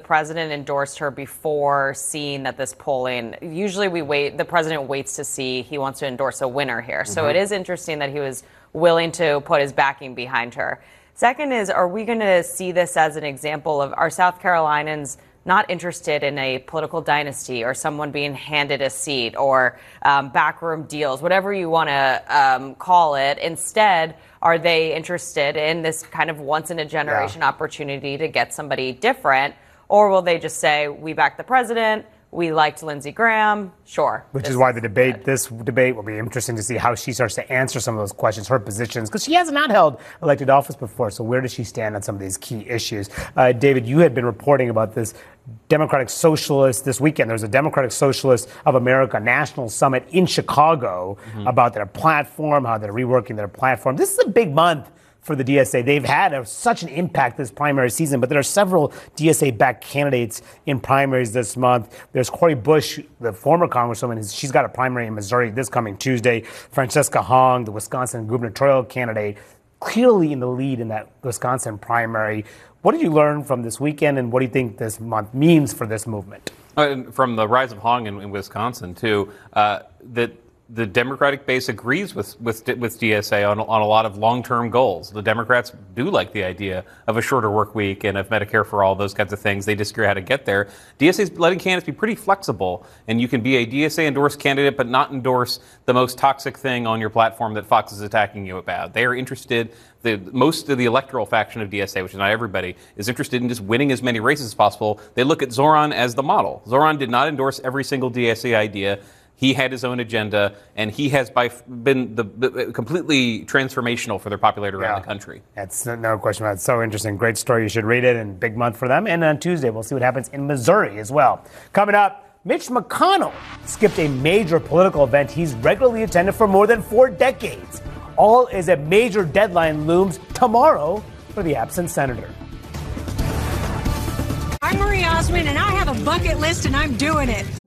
president endorsed her before seeing that this polling, usually the president waits to see, he wants to endorse a winner here. So it is interesting that he was willing to put his backing behind her. Second is, are we going to see this as an example of our South Carolinians not interested in a political dynasty or someone being handed a seat or backroom deals, whatever you want to call it? Instead, are they interested in this kind of once-in-a-generation opportunity to get somebody different? Or will they just say, we back the president, we liked Lindsey Graham, sure. Which is why this debate will be interesting to see how she starts to answer some of those questions, her positions, because she has not held elected office before. So where does she stand on some of these key issues? David, you had been reporting about this Democratic Socialist this weekend. There's a Democratic Socialist of America National Summit in Chicago about their platform, how they're reworking their platform. This is a big month for the DSA. They've had such an impact this primary season, but there are several DSA-backed candidates in primaries this month. There's Cori Bush, the former congresswoman. She's got a primary in Missouri this coming Tuesday. Francesca Hong, the Wisconsin gubernatorial candidate, clearly in the lead in that Wisconsin primary. What did you learn from this weekend, and what do you think this month means for this movement? From the rise of Hong in Wisconsin, too, that the Democratic base agrees with DSA on a lot of long-term goals. The Democrats do like the idea of a shorter work week and of Medicare for all, those kinds of things. They disagree how to get there. DSA is letting candidates be pretty flexible, and you can be a DSA-endorsed candidate but not endorse the most toxic thing on your platform that Fox is attacking you about. They are interested, most of the electoral faction of DSA, which is not everybody, is interested in just winning as many races as possible. They look at Zoran as the model. Zoran did not endorse every single DSA idea. He had his own agenda, and he has been completely transformational for their popularity around the country. That's no question about it. It's so interesting. Great story. You should read it, and big month for them. And on Tuesday, we'll see what happens in Missouri as well. Coming up, Mitch McConnell skipped a major political event he's regularly attended for more than 4 decades. All as a major deadline looms tomorrow for the absent senator. I'm Marie Osmond, and I have a bucket list, and I'm doing it.